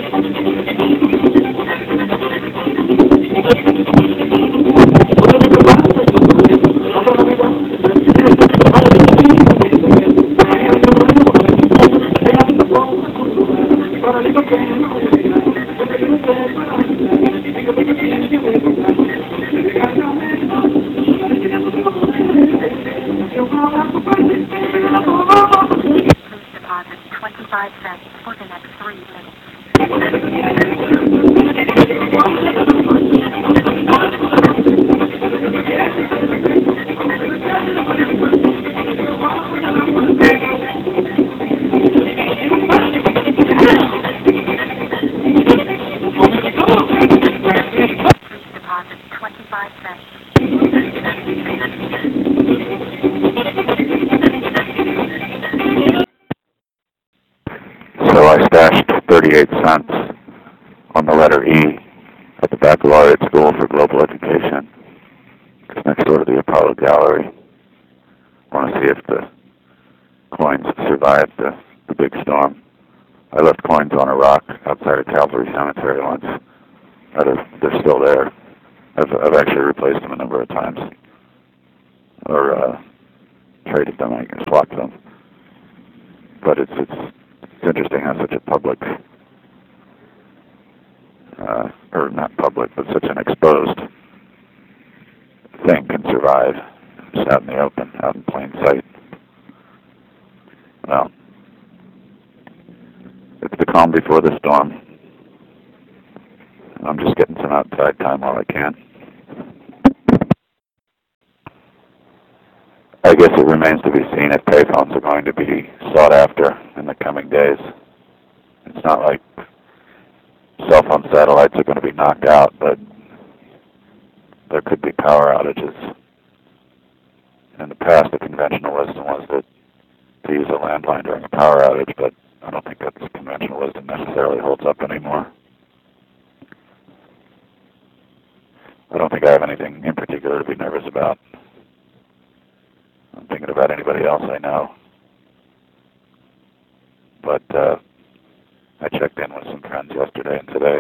Deposit 25 cents for the next 3 minutes. Deposit 25 cents. So I stashed 38 cents on the letter E at the Baccalaureate School for Global Education, just next door to the Apollo Gallery. I want to see if the coins survived the big storm. I left coins on a rock outside of Calvary Cemetery once. They're still there. I've actually replaced them a number of times, or traded them, I swapped them. But it's interesting how such a public, or not public, but such an exposed thing can survive just out in the open, out in plain sight. Well, it's the calm before the storm. I'm just getting some outside time while I can. I guess it remains to be seen if payphones are going to be sought after in the coming days. It's not like cell phone satellites are going to be knocked out, but there could be power outages. In the past, the conventional wisdom was to use a landline during a power outage, but I don't think that conventional wisdom necessarily holds up anymore. I don't think I have anything in particular to be nervous about. I'm thinking about anybody else I know. But I checked in with some friends yesterday and today.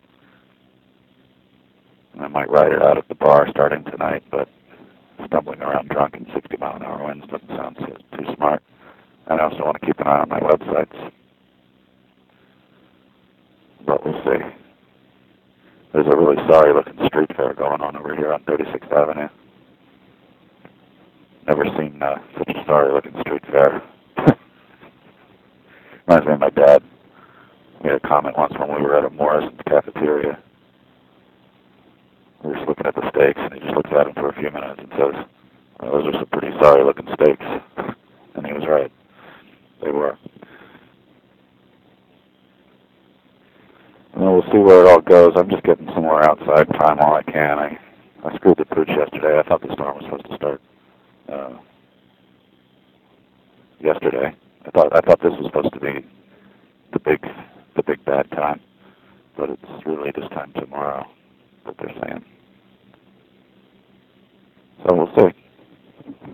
And I might ride it out at the bar starting tonight, but stumbling around drunk in 60-mile-an-hour winds doesn't sound too smart. And I also want to keep an eye on my websites. But we'll see. There's a really sorry-looking street fair going on over here on 36th Avenue. Never seen such a sorry-looking street fair. Reminds me of my dad. He had a comment once when we were at a Morrison's cafeteria. We were just looking at the steaks, and he just looks at them for a few minutes and says, well, those are some pretty sorry-looking steaks. And he was right. They were. Well, we'll see where it all goes. I'm just getting some more outside time while I can. I screwed the pooch yesterday. I thought the storm was supposed to start yesterday. I thought this was supposed to be the big bad time, but it's really this time tomorrow that they're saying. So we'll see.